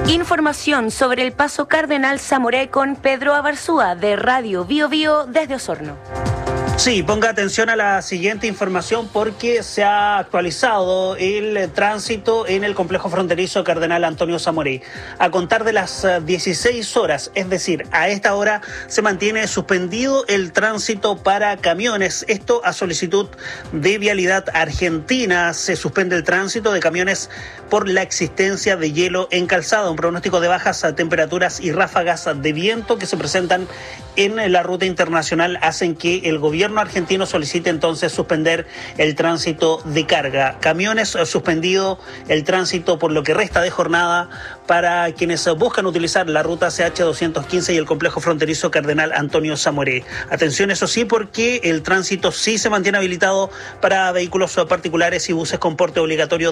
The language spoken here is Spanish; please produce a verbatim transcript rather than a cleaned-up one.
Información sobre el paso Cardenal Zamoré con Pedro Abarzúa de Radio Bio Bio desde Osorno. Sí, ponga atención a la siguiente información porque se ha actualizado el tránsito en el complejo fronterizo Cardenal Antonio Zamoré. A contar de las dieciséis horas, es decir, a esta hora se mantiene suspendido el tránsito para camiones. Esto a solicitud de Vialidad Argentina. Se suspende el tránsito de camiones por la existencia de hielo en calzada. Un pronóstico de bajas temperaturas y ráfagas de viento que se presentan en la ruta internacional hacen que el gobierno argentino solicite entonces suspender el tránsito de carga. Camiones suspendido el tránsito por lo que resta de jornada para quienes buscan utilizar la ruta C H doscientos quince y el complejo fronterizo Cardenal Antonio Zamoré. Atención, eso sí, porque el tránsito sí se mantiene habilitado para vehículos particulares y buses con porte obligatorio